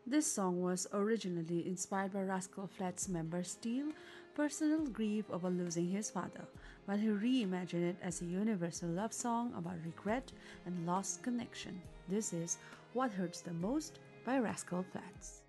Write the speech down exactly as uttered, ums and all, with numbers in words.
This song was originally inspired by Rascal Flatts member Steele's personal grief over losing his father, while he reimagined it as a universal love song about regret and lost connection. This is What Hurts the Most by Rascal Flatts.